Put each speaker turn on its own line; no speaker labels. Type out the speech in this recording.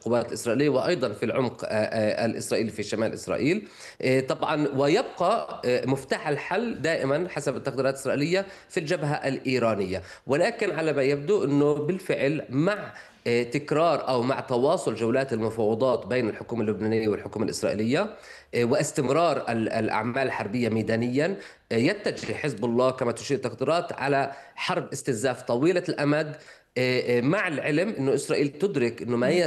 القوات الإسرائيلية وأيضا في العمق الإسرائيلي في شمال إسرائيل. طبعا ويبقى مفتاح الحل دائما حسب التقديرات الإسرائيلية في الجبهة الإيرانية، ولكن على ما يبدو أنه بالفعل مع تكرار أو مع تواصل جولات المفاوضات بين الحكومة اللبنانية والحكومة الإسرائيلية واستمرار الأعمال الحربية ميدانيا، يتجه حزب الله كما تشير التقديرات على حرب استنزاف طويلة الأمد، مع العلم أنه إسرائيل تدرك أنه ما